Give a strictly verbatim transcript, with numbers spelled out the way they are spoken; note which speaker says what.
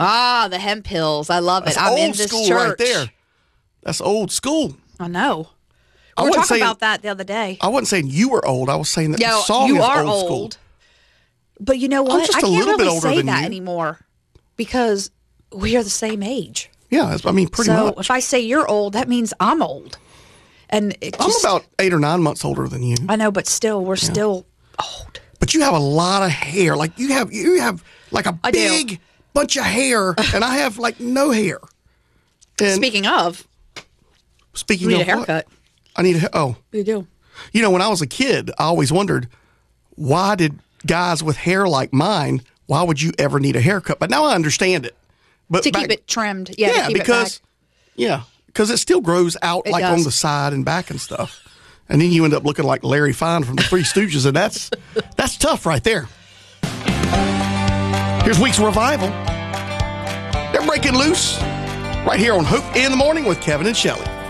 Speaker 1: Ah, the hemp pills. I love it.
Speaker 2: That's
Speaker 1: I'm
Speaker 2: old
Speaker 1: in this
Speaker 2: school
Speaker 1: church.
Speaker 2: right there. That's old school.
Speaker 1: I know.
Speaker 2: I
Speaker 1: We were
Speaker 2: wasn't
Speaker 1: talking
Speaker 2: saying-
Speaker 1: about that the other day.
Speaker 2: I wasn't saying you were old. I was saying that
Speaker 1: No,
Speaker 2: the song
Speaker 1: you
Speaker 2: is
Speaker 1: are
Speaker 2: old,
Speaker 1: old.
Speaker 2: school.
Speaker 1: But you know what?
Speaker 2: just
Speaker 1: I
Speaker 2: a
Speaker 1: can't
Speaker 2: little bit
Speaker 1: really
Speaker 2: older
Speaker 1: say
Speaker 2: than
Speaker 1: that
Speaker 2: you.
Speaker 1: anymore because we are the same age.
Speaker 2: Yeah, that's- I mean, pretty
Speaker 1: so
Speaker 2: much.
Speaker 1: if I say you're old, that means I'm old. And it
Speaker 2: I'm
Speaker 1: just,
Speaker 2: about eight or nine months older than you.
Speaker 1: I know, but still, we're still old.
Speaker 2: But you have a lot of hair. Like you have, you have like a
Speaker 1: I do.
Speaker 2: big bunch of hair, and I have like no hair. And
Speaker 1: Speaking of,
Speaker 2: speaking
Speaker 1: we need
Speaker 2: of
Speaker 1: a
Speaker 2: what?
Speaker 1: haircut.
Speaker 2: I need a. Oh,
Speaker 1: We do.
Speaker 2: you know, when I was a kid, I always wondered why did guys with hair like mine? Why would you ever need a haircut? But now I understand it. But
Speaker 1: To
Speaker 2: back-
Speaker 1: keep it trimmed. Yeah,
Speaker 2: yeah,
Speaker 1: to keep
Speaker 2: because
Speaker 1: it back.
Speaker 2: yeah, because it still grows out
Speaker 1: It
Speaker 2: like
Speaker 1: does.
Speaker 2: on the side and back and stuff. And then you end up looking like Larry Fine from the Three Stooges, and that's that's tough right there. Here's Week's Revival. They're breaking loose right here on Hope in the Morning with Kevin and Shelley.